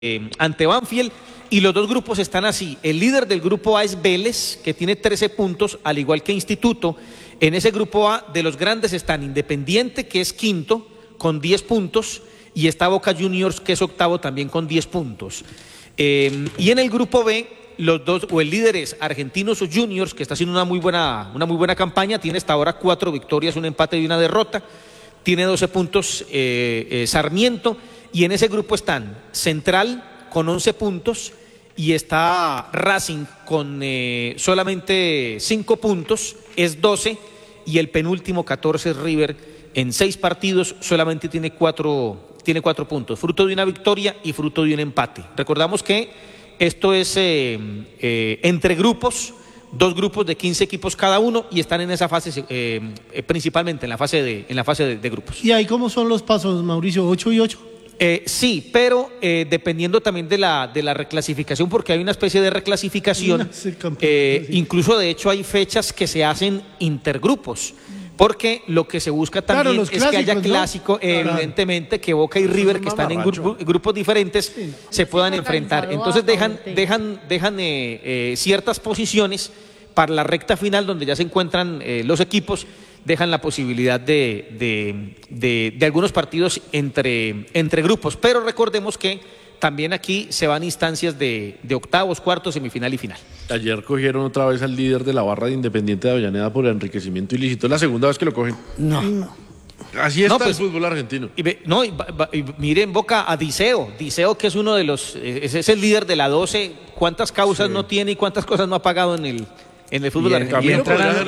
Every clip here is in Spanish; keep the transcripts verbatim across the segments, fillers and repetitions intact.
eh, ante Banfield, y los dos grupos están así. El líder del grupo A es Vélez, que tiene trece puntos, al igual que Instituto. En ese grupo A de los grandes están Independiente, que es quinto, con diez puntos, y está Boca Juniors, que es octavo, también con diez puntos. Eh, y en el grupo B, los dos, o el líder es Argentinos Juniors, que está haciendo una muy buena, una muy buena campaña, tiene hasta ahora cuatro victorias, un empate y una derrota, tiene doce puntos eh, eh, Sarmiento, y en ese grupo están Central con once puntos, y está Racing con eh, solamente cinco puntos, es doce, y el penúltimo catorce es River, en seis partidos solamente tiene cuatro, tiene cuatro puntos, fruto de una victoria y fruto de un empate. Recordamos que esto es eh, eh, entre grupos, dos grupos de quince equipos cada uno, y están en esa fase, eh, eh, principalmente en la fase, de, en la fase de, de grupos. ¿Y ahí cómo son los pasos, Mauricio? ¿ocho y ocho? Eh, sí, pero eh, dependiendo también de la, de la reclasificación, porque hay una especie de reclasificación, eh, incluso de hecho hay fechas que se hacen intergrupos, porque lo que se busca también claro, es clásicos, que haya clásico, ¿no? eh, evidentemente que Boca y River, que están en grupo, grupos diferentes, sí, se puedan enfrentar. Entonces dejan, dejan, dejan eh, eh, ciertas posiciones para la recta final, donde ya se encuentran eh, los equipos, dejan la posibilidad de, de, de, de algunos partidos entre, entre grupos, pero recordemos que también aquí se van instancias de, de octavos, cuartos, semifinal y final. Ayer cogieron otra vez al líder de la barra de Independiente de Avellaneda por enriquecimiento ilícito. Es la segunda vez que lo cogen. No, no. Así está no, pues, el fútbol argentino. Y, ve, no, y, y miren Boca a Diceo, Diceo que es uno de los, es, es el líder de la doce, cuántas causas sí. no tiene y cuántas cosas no ha pagado en el... En el fútbol argentino. Y entran a,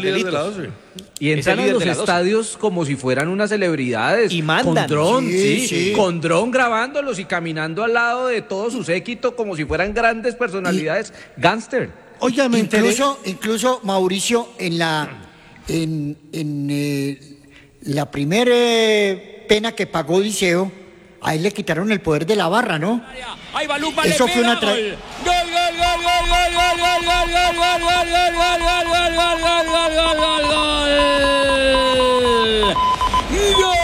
y entran a los estadios como si fueran unas celebridades. Y mandan. Con dron, sí, sí, sí. Con dron grabándolos y caminando al lado de todo su séquito como si fueran grandes personalidades y, gángster. Oiga, me incluso, incluso Mauricio, en la, en, en, eh, la primera eh, pena que pagó Diceo, a él le quitaron el poder de la barra, ¿no? Ahí va Lupa, Eso le fue pega, una tra... gol. Gol, gol, gol, gol, gol, gol, gol, gol, gol, gol, gol, gol, gol, gol, gol, gol, gol, gol, gol, gol. ¡Gol!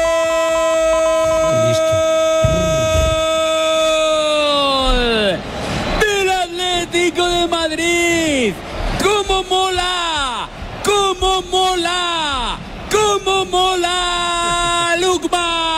Del Atlético de Madrid. ¡Cómo mola! ¡Cómo mola! ¡Cómo mola! Lukman.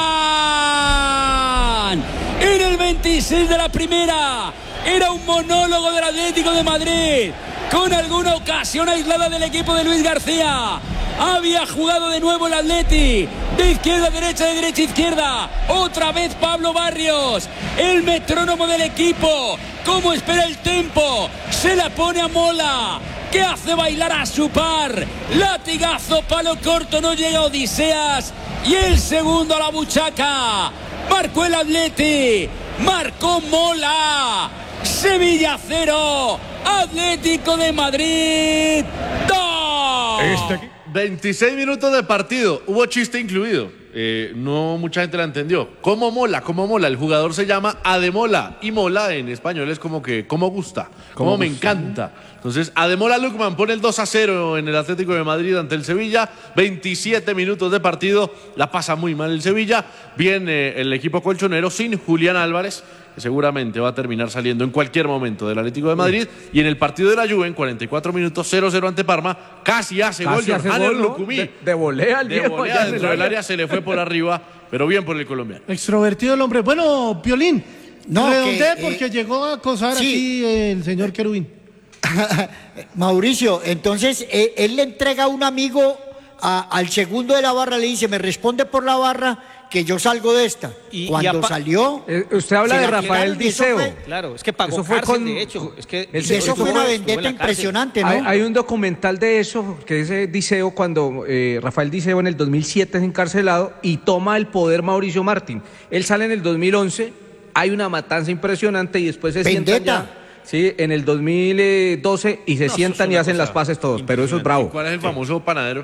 veintiséis de la primera, era un monólogo del Atlético de Madrid, con alguna ocasión aislada del equipo de Luis García. Había jugado de nuevo el Atleti, de izquierda a derecha, de derecha a izquierda, otra vez Pablo Barrios, el metrónomo del equipo, cómo espera el tempo, se la pone a Mola, que hace bailar a su par, latigazo, palo corto, no llega Odiseas, y el segundo a la buchaca. Marcó el Atleti, marcó Mola, Sevilla cero, Atlético de Madrid dos. Este... veintiséis minutos de partido, hubo chiste incluido, eh, no mucha gente la entendió. ¿Cómo mola? ¿Cómo mola? El jugador se llama Ademola, y mola en español es como que, ¿cómo gusta? ¿Cómo me encanta? Entonces, Ademola Lukman pone el dos a cero en el Atlético de Madrid ante el Sevilla, veintisiete minutos de partido, la pasa muy mal el Sevilla, viene el equipo colchonero sin Julián Álvarez, que seguramente va a terminar saliendo en cualquier momento del Atlético de Madrid, y en el partido de la Juve, en cuarenta y cuatro minutos, cero cero ante Parma, casi hace casi gol, hace gol, ¿no? Lucumí. De, de volea al de viejo, volea dentro del área, se le fue por arriba, pero bien por el colombiano. Extrovertido el hombre. Bueno, Piolín, no, redondé que, porque eh, llegó a acosar sí. aquí el señor Querubín. Mauricio, entonces eh, él le entrega a un amigo a, al segundo de la barra, le dice, me responde por la barra que yo salgo de esta. Y, Cuando y salió... Eh, usted habla de Rafael Diceo. Fue, claro, es que pagó eso fue cárcel, con, de hecho. Es que eso, eso fue una vendetta impresionante, ¿no? Hay, hay un documental de eso, que es Diceo, cuando eh, Rafael Diceo en el dos mil siete es encarcelado y toma el poder Mauricio Martín. Él sale en el dos mil once, hay una matanza impresionante y después se vendetta. sientan ya... Sí, en el dos mil doce y se no, sientan y hacen las paces todos, pero eso es bravo. ¿Cuál es el famoso sí. panadero?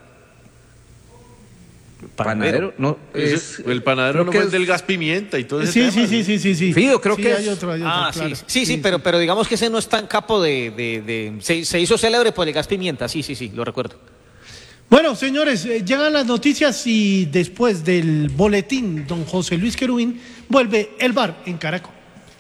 Panadero, no es, el panadero no fue el del gas pimienta y todo ese sí, tema. Sí, sí, sí, sí, sí. Fido, creo sí, que hay es. otro, hay otro, ah, claro. sí, sí, sí, sí, pero, pero digamos que ese no es tan capo de, de, de se, se hizo célebre por el gas pimienta, sí, sí, sí, lo recuerdo. Bueno, señores, eh, llegan las noticias y después del boletín, don José Luis Querubín, vuelve el bar en Caracol.